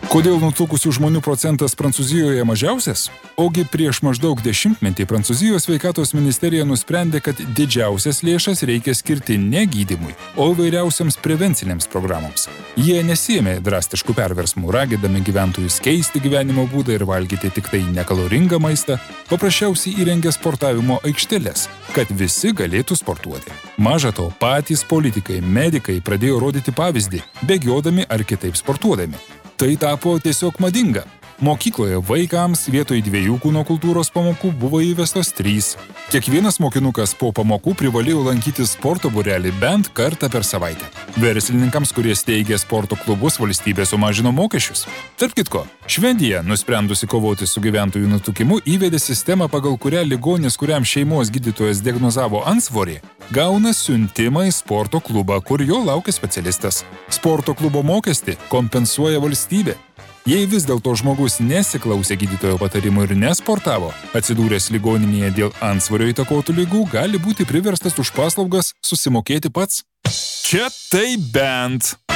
Kodėl nutukusių žmonių procentas Prancūzijoje mažiausias? Ogi prieš maždaug 10 metį Prancūzijos sveikatos ministerija nusprendė, kad didžiausias lėšas reikia skirti ne gydymui, o įvairiausiams prevencinėms programoms. Jie nesiėmė drastiškų perversmų, ragindami gyventojus keisti gyvenimo būdą ir valgyti tik tai nekaloringą maistą, paprasčiausiai įrengė sportavimo aikšteles, kad visi galėtų sportuoti. Maža to, patys politikai, medikai pradėjo rodyti pavyzdį, bėgiodami ar kitaip sportuodami. Tai tapo tiesiog madinga. Mokykloje vaikams vietoj 2 kūno kultūros pamokų buvo įvestos 3. Kiekvienas mokinukas po pamokų privalėjo lankyti sporto būrelį bent kartą per savaitę. Verslininkams, kurie steigė sporto klubus, valstybė sumažino mokesčius. Tarp kitko, Švedija, nusprendusi kovoti su gyventojų nutukimu, įvedė sistemą, pagal kurią ligonis, kuriam šeimos gydytojas diagnozavo antsvorį, gauna siuntimą į sporto klubą, kur jo laukia specialistas. Sporto klubo mokestį kompensuoja valstybė. Jei vis dėlto žmogus nesiklausė gydytojo patarimų ir nesportavo, atsidūręs ligoninėje dėl antsvorio įtakotų ligų, gali būti priverstas už paslaugas susimokėti pats. Čia tai bent.